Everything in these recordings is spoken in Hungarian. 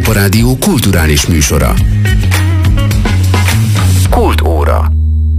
Európa Rádió kulturális műsora. Kultúra.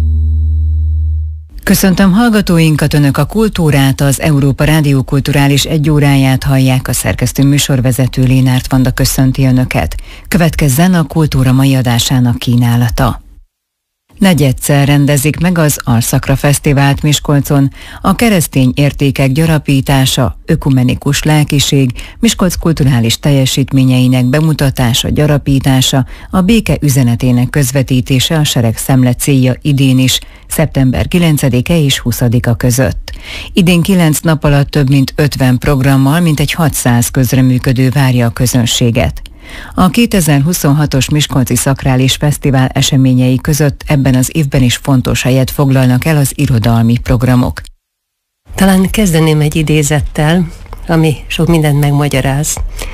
Köszöntöm hallgatóinkat, Önök a Kultúrát, az Európa Rádió kulturális egyóráját hallják, a szerkesztő műsorvezető Lénárt Vanda köszönti Önöket. Következzen a Kultúra mai adásának kínálata. Negyedszer rendezik meg az Alszakra Fesztivált Miskolcon. A keresztény értékek gyarapítása, ökumenikus lelkiség, Miskolc kulturális teljesítményeinek bemutatása, gyarapítása, a béke üzenetének közvetítése a seregszemle célja idén is, szeptember 9-e és 20-a között. Idén 9 nap alatt több mint 50 programmal, mintegy 600 közreműködő várja a közönséget. A 2026-os Miskolci Szakrális Fesztivál eseményei között ebben az évben is fontos helyet foglalnak el az irodalmi programok. Talán kezdeném egy idézettel, ami sok mindent megmagyaráz.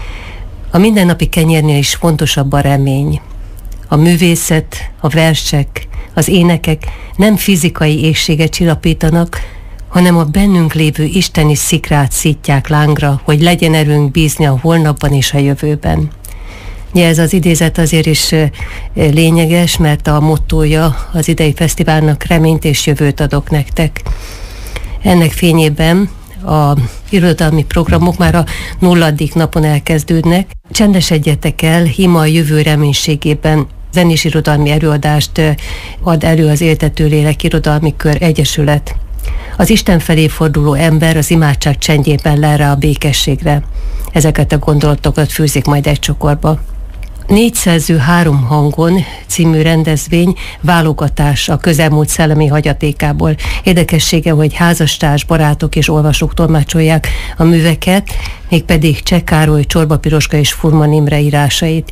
A mindennapi kenyérnél is fontosabb a remény. A művészet, a versek, az énekek nem fizikai éhséget csillapítanak, hanem a bennünk lévő isteni szikrát szítják lángra, hogy legyen erőnk bízni a holnapban és a jövőben. Ja, ez az idézet azért is lényeges, mert a mottója az idei fesztiválnak reményt és jövőt adok nektek. Ennek fényében a irodalmi programok már a 0. napon elkezdődnek. Csendesedjetek el, ima a jövő reménységében zenés irodalmi előadást ad elő az Éltető Lélek Irodalmi Kör Egyesület. Az Isten felé forduló ember az imádság csendjében lel rá a békességre. Ezeket a gondolatokat fűzik majd egy csokorba. 4 szerző 3 hangon című rendezvény válogatás a közelmúlt szellemi hagyatékából. Érdekessége, hogy házastárs, barátok és olvasók tolmácsolják a műveket, mégpedig Cseh Károly, Csorba Piroska és Furman Imre írásait.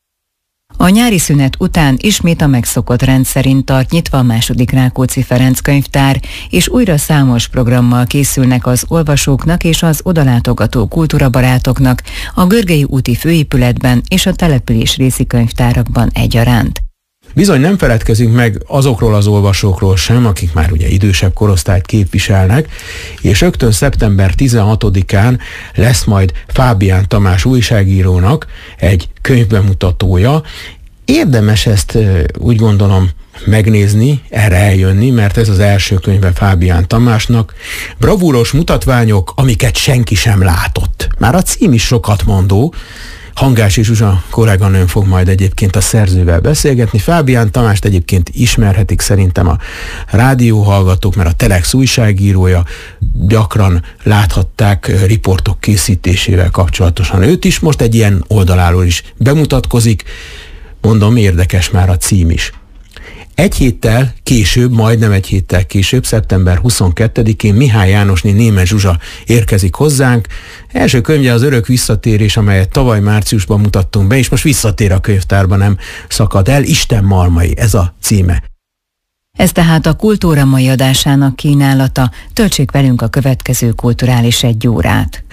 A nyári szünet után ismét a megszokott rend szerint tart nyitva a II. Rákóczi Ferenc könyvtár, és újra számos programmal készülnek az olvasóknak és az odalátogató kultúrabarátoknak a Görgei úti főépületben és a település részi könyvtárakban egyaránt. Bizony nem feledkezünk meg azokról az olvasókról sem, akik már ugye idősebb korosztályt képviselnek, és rögtön szeptember 16-án lesz majd Fábián Tamás újságírónak egy könyvbemutatója. Érdemes ezt úgy gondolom megnézni, erre eljönni, mert ez az első könyve Fábián Tamásnak. Bravúros mutatványok, amiket senki sem látott. Már a cím is sokat mondó. Hangási Zsuzsa kolléganőm fog majd egyébként a szerzővel beszélgetni. Fábián Tamást egyébként ismerhetik szerintem a rádióhallgatók, mert a Telex újságírója, gyakran láthatták riportok készítésével kapcsolatosan őt is. Most egy ilyen oldaláról is bemutatkozik. Mondom, érdekes már a cím is. Egy héttel később, majdnem egy héttel később, szeptember 22-én Mihály Jánosné Németh Zsuzsa érkezik hozzánk. Első könyve az Örök visszatérés, amelyet tavaly márciusban mutattunk be, és most visszatér a könyvtárba, nem szakad el. Isten malmai, ez a címe. Ez tehát a Kultúra mai adásának kínálata. Töltsék velünk a következő kulturális 1 órát.